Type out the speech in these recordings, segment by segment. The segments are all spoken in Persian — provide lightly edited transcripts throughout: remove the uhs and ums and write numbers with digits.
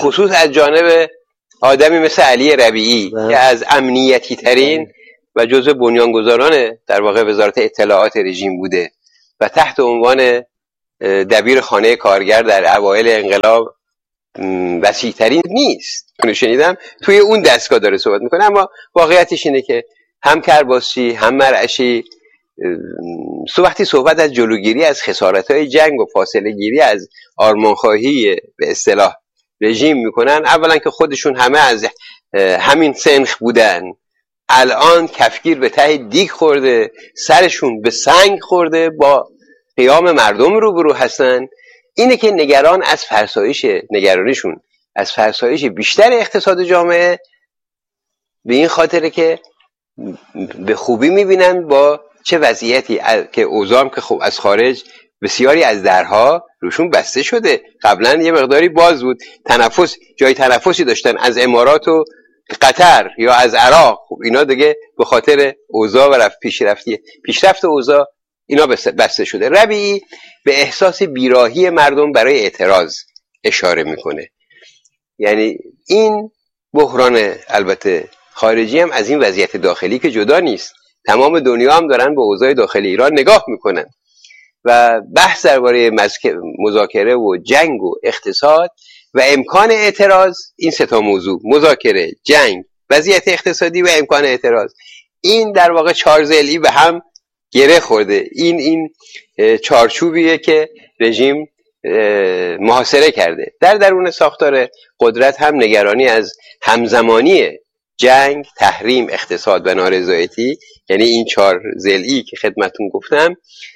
خصوص از جانب آدمی مثل علی ربیعی که از امنیتی ترین و جزو بنیانگذاران در واقع وزارت اطلاعات رژیم بوده و تحت عنوان دبیر خانه کارگر در اوایل انقلاب وسیع‌ترین نیست. اینو شنیدم توی اون دستگاه داره صحبت میکنه، اما واقعیتش اینه که هم کرباسی هم مرعشی وقتی صحبت از جلوگیری از خسارت‌های جنگ و فاصله گیری از آرمانخواهی به اصطلاح رژیم میکنن، اولا که خودشون همه از همین سنخ بودن، الان کفگیر به ته دیگ خورده، سرشون به سنگ خورده، با قیام مردم روبرو هستن. اینه که نگرانیشون از فرسایش بیشتر اقتصاد جامعه، به این خاطره که به خوبی میبینن با چه وضعیتی که اوضاع که خب از خارج بسیاری از درها روشون بسته شده. قبلا یه مقداری باز بود، جای تنفسی داشتن از امارات و قطر یا از عراق. خب اینا دیگه به خاطر اوضاع و پیشرفت اوضاع اینا بسته شده. ربیعی به احساس بیراهی مردم برای اعتراض اشاره میکنه. یعنی این بحران البته خارجی هم از این وضعیت داخلی که جدا نیست، تمام دنیا هم دارن به اوضاع داخلی ایران نگاه میکنن و بحث درباره مذاکره و جنگ و اقتصاد و امکان اعتراض، این سه تا موضوع، مذاکره، جنگ، وضعیت اقتصادی و امکان اعتراض، این در واقع چهار ضلعی به هم گره خورده. این چارچوبیه که رژیم محاصره کرده. در درون ساختار قدرت هم نگرانی از همزمانی جنگ، تحریم، اقتصاد و نارضایتی، یعنی این چهار ضلعی که خدمتون گفتم،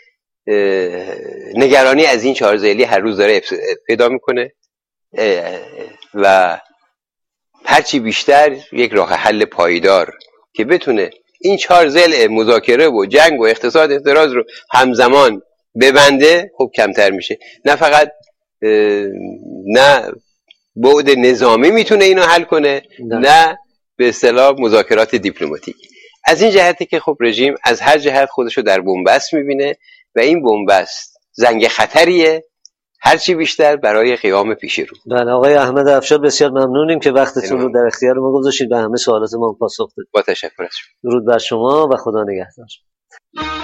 نگرانی از این چهار ضلعی هر روز داره پیدا میکنه و هرچی بیشتر یک راه حل پایدار که بتونه این چهار ضلع مذاکره و جنگ و اقتصاد اعتراض رو همزمان ببنده، خب کمتر میشه. نه فقط نه بعد نظامی میتونه اینو حل کنه، نه به اصطلاح مذاکرات دیپلماتیک. از این جهتی که خب رژیم از هر جهت خودشو در بنبست میبینه و این بنبست زنگ خطریه هرچی بیشتر برای قیام پیش رو. بله آقای احمد افشار، بسیار ممنونیم که وقتتون رو در اختیار ما گذاشتید و همه سوالات ما پاسخ دادید. با تشکر از شما. درود بر شما و خدا نگهدار.